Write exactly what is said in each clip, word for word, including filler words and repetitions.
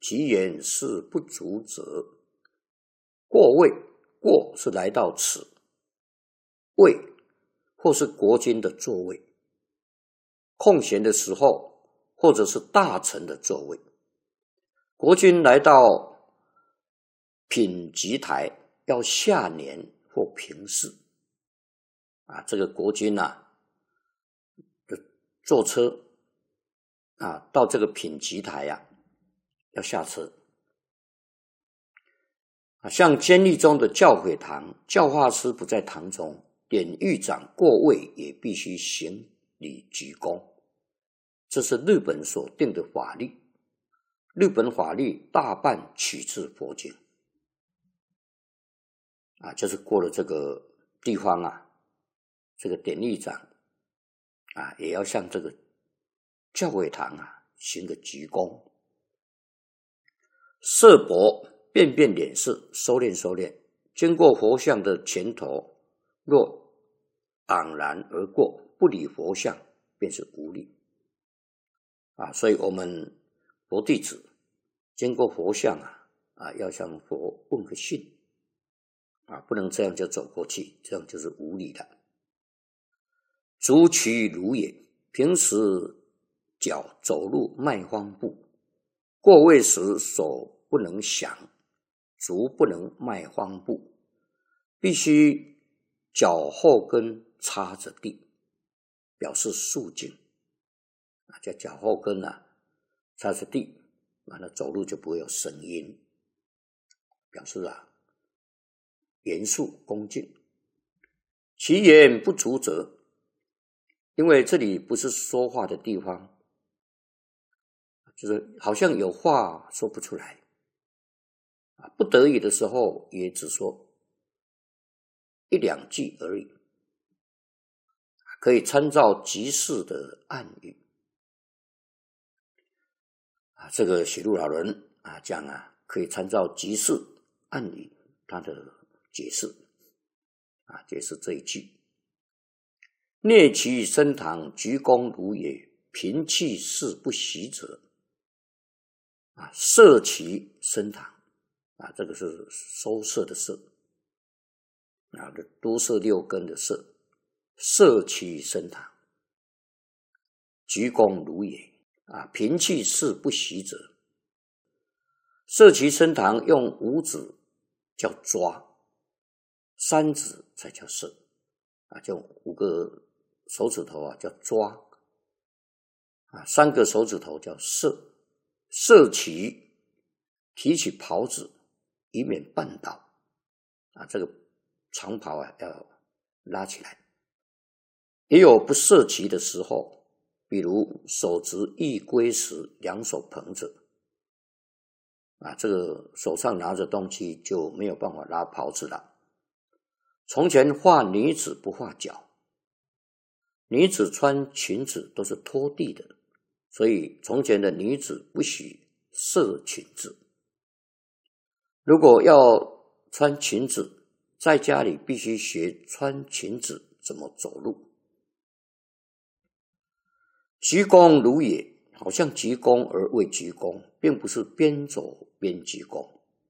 其言是不足者，过位，过是来到此位，或是国君的座位，空闲的时候，或者是大臣的座位。国君来到品级台，要下辇或平视啊，这个国君啊，坐车啊，到这个品级台啊，要下车啊。像监狱中的教诲堂，教化师不在堂中，典狱长过位也必须行礼鞠躬，这是日本所定的法律。日本法律大半取自佛经啊，就是过了这个地方啊，这个典狱长啊，也要向这个教诲堂啊行个鞠躬。色薄变变脸色，收敛收敛，经过佛像的前头，若昂然而过，不理佛像，便是无礼啊。所以我们佛弟子经过佛像啊啊，要向佛问个讯啊，不能这样就走过去，这样就是无礼了。足取如也，平时脚走路迈方步，过位时手不能响，足不能迈方步，必须脚后跟插着地，表示肃静啊，叫脚后跟啊插着地，完了走路就不会有声音，表示啊严肃恭敬。其言不足者，因为这里不是说话的地方，就是好像有话说不出来啊，不得已的时候也只说一两句而已，可以参照即事的暗语啊。这个写录老人啊讲啊，可以参照即事暗语他的解释啊，解释这一句：蹑其升堂，鞠躬如也，平气势不习者啊，摄其升堂啊，这个是收摄的摄啊，多摄六根的摄，摄其升堂，鞠躬如也啊，平气势不习者，摄其升堂用五指叫抓，三指才叫摄啊，就五个手指头啊叫抓啊，三个手指头叫摄，摄其提起袍子，以免绊倒啊，这个长袍啊要拉起来。也有不摄其的时候，比如手执玉圭时，两手捧着啊，这个手上拿着东西就没有办法拉袍子了。从前画女子不画脚，女子穿裙子都是拖地的，所以从前的女子不许摄裙子。如果要穿裙子，在家里必须学穿裙子怎么走路。鞠躬如也，好像鞠躬而未鞠躬，并不是边走边鞠躬。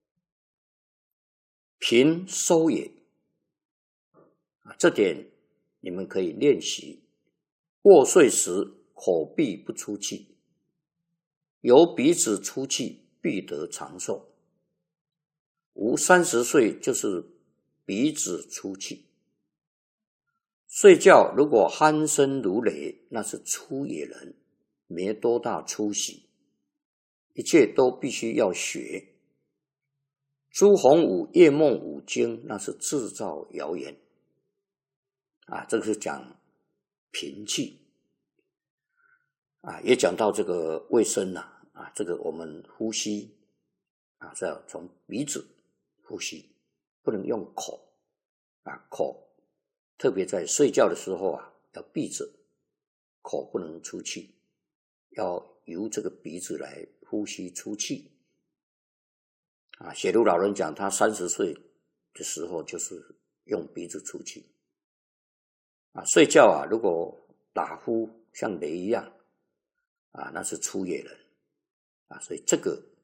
平收也，这点你们可以练习。卧睡时口闭不出气，由鼻子出气，必得长寿。吾三十岁就是鼻子出气。睡觉如果鼾声如雷，那是粗野人，没多大出息。一切都必须要学。朱洪武夜梦五经，那是制造谣言啊，这个是讲平气啊，也讲到这个卫生啊，啊，这个我们呼吸啊，是要从鼻子呼吸，不能用口啊，口特别在睡觉的时候啊，要闭着，口不能出气，要由这个鼻子来呼吸出气啊。写录老人讲，他三十岁的时候就是用鼻子出气啊。睡觉啊，如果打呼像雷一样啊，那是粗野人啊。所以这个